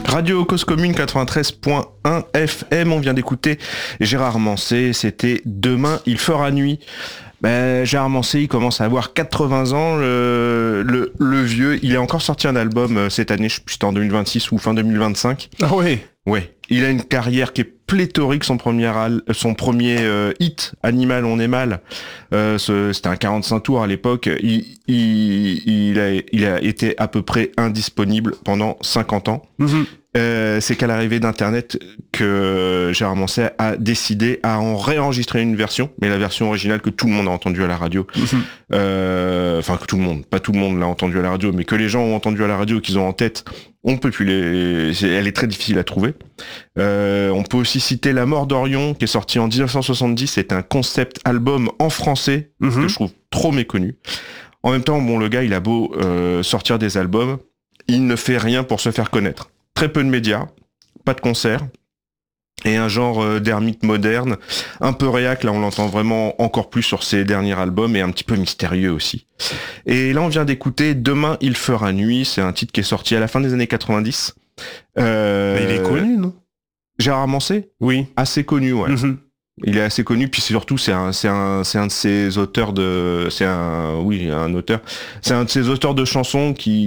Radio Cause Commune 93.1 FM, on vient d'écouter Gérard Manset, c'était Demain il fera nuit. Gérard Manset, il commence à avoir 80 ans, le vieux, il a encore sorti un album cette année, je sais plus si c'était en 2026 ou fin 2025. Ah ouais. Ouais, il a une carrière qui est pléthorique, son premier hit, Animal on est mal, c'était un 45 tours à l'époque, il a été à peu près indisponible pendant 50 ans. C'est qu'à l'arrivée d'Internet que Gérard Manset a décidé à en réenregistrer une version, mais la version originale que tout le monde a entendue à la radio. Enfin, que tout le monde, pas tout le monde l'a entendu à la radio, mais que les gens ont entendu à la radio, qu'ils ont en tête, on peut plus elle est très difficile à trouver. On peut aussi citer La Mort d'Orion, qui est sorti en 1970, c'est un concept album en français, que je trouve trop méconnu. En même temps, bon, le gars, il a beau sortir des albums, il ne fait rien pour se faire connaître. Très peu de médias, pas de concerts, et un genre d'ermite moderne, un peu réac, là on l'entend vraiment encore plus sur ses derniers albums, et un petit peu mystérieux aussi. Et là on vient d'écouter Demain il fera nuit, c'est un titre qui est sorti à la fin des années 90. Mais il est connu, non? Gérard Manset ? Oui. Assez connu, ouais. Il est assez connu, puis surtout c'est un de ses auteurs de, un auteur. C'est un de ses auteurs de chansons qui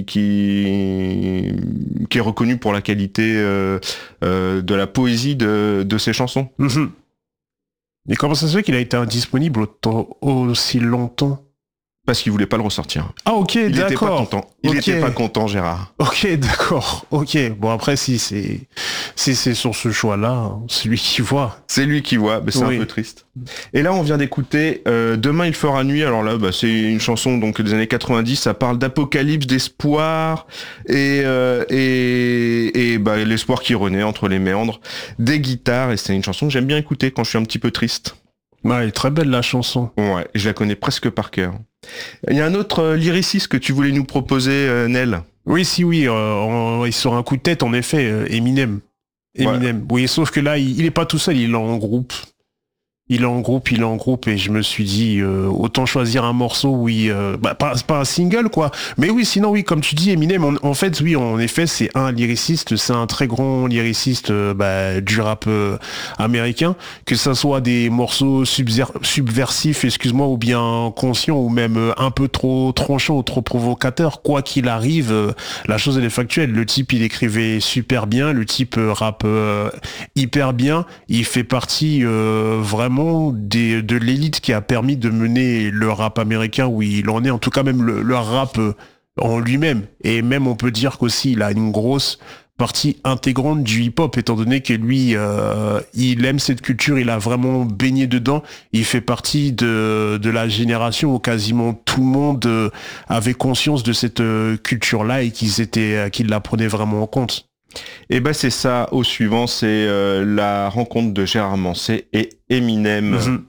est reconnu pour la qualité de la poésie de ses chansons. Et comment ça se fait qu'il a été indisponible aussi longtemps? Parce qu'il voulait pas le ressortir. Ah ok, d'accord. Il était pas content. Il okay. était pas content, Gérard. Ok, d'accord. Ok. Bon après, si c'est sur ce choix-là, c'est lui qui voit. C'est lui qui voit, mais c'est un peu triste. Et là, on vient d'écouter Demain il fera nuit. Alors là, c'est une chanson donc des années 90. Ça parle d'apocalypse, d'espoir et l'espoir qui renaît entre les méandres des guitares. Et c'est une chanson que j'aime bien écouter quand je suis un petit peu triste. Ouais, elle est très belle la chanson. Ouais, je la connais presque par cœur. Il y a un autre lyriciste que tu voulais nous proposer, Nel. Oui, sur un coup de tête, en effet, Eminem. Ouais. Oui, sauf que là, il est pas tout seul, il est en groupe. Il est en groupe, et je me suis dit, autant choisir un morceau, pas un single, quoi. Mais oui, sinon, oui, comme tu dis, Eminem, en fait, oui, en effet, c'est un lyriciste, c'est un très grand lyriciste du rap américain, que ça soit des morceaux subversifs, excuse-moi, ou bien conscients, ou même un peu trop tranchants ou trop provocateurs. Quoi qu'il arrive, la chose, elle est factuelle. Le type, il écrivait super bien, le type rappe hyper bien, il fait partie vraiment de l'élite qui a permis de mener le rap américain où il en est, en tout cas même le rap en lui-même. Et même on peut dire qu'aussi il a une grosse partie intégrante du hip-hop, étant donné que lui, il aime cette culture, il a vraiment baigné dedans, il fait partie de la génération où quasiment tout le monde avait conscience de cette culture-là et qu'ils la prenaient vraiment en compte. Et c'est ça, au suivant, c'est la rencontre de Gérard Manset et Eminem.